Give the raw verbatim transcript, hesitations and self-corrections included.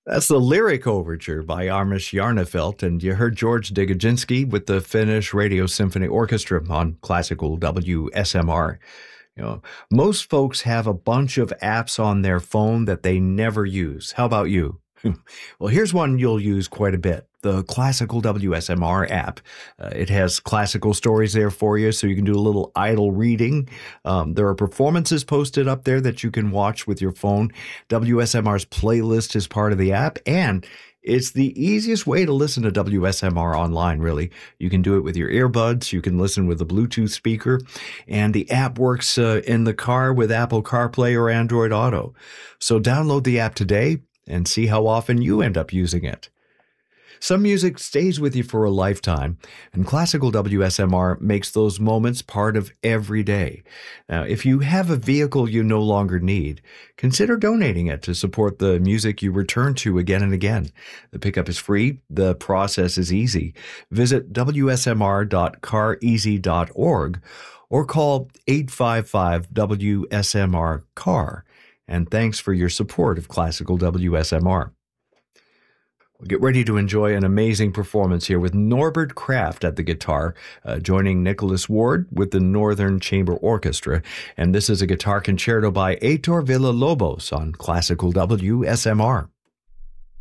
That's the Lyric Overture by Armis Jarnefelt, and you heard George Digoczynski with the Finnish Radio Symphony Orchestra on classical W S M R. You know, most folks have a bunch of apps on their phone that they never use. How about you? Well, here's one you'll use quite a bit, the Classical W S M R app. Uh, it has classical stories there for you, so you can do a little idle reading. Um, there are performances posted up there that you can watch with your phone. W S M R's playlist is part of the app, and it's the easiest way to listen to W S M R online, really. You can do it with your earbuds. You can listen with a Bluetooth speaker. And the app works uh, in the car with Apple CarPlay or Android Auto. So download the app today and see how often you end up using it. Some music stays with you for a lifetime, and classical W S M R makes those moments part of every day. Now, if you have a vehicle you no longer need, consider donating it to support the music you return to again and again. The pickup is free. The process is easy. Visit w s m r dot car easy dot org or call eight five five W S M R C A R. And thanks for your support of classical W S M R. We'll get ready to enjoy an amazing performance here with Norbert Kraft at the guitar, uh, joining Nicholas Ward with the Northern Chamber Orchestra. And this is a guitar concerto by Heitor Villa-Lobos on classical W S M R.